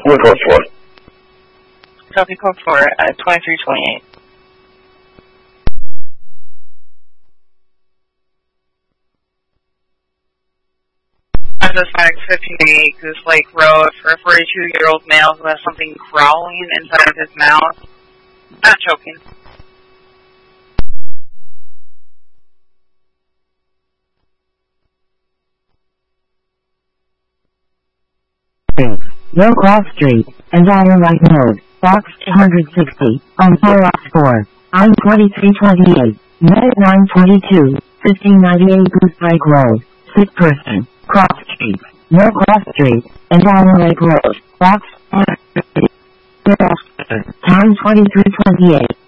What code for? Copy code for 2328. Suspect 15 Goose Lake Road for a 42-year-old male who has something growling inside of his mouth. Not choking. Norcross Street, Desire Light Road, Box 260, on 404, I-2328, Med 922, 1598 Goose Lake Road, sick person, Cross Street, Norcross Street, Desire Lake Road, Box 260, time 2328.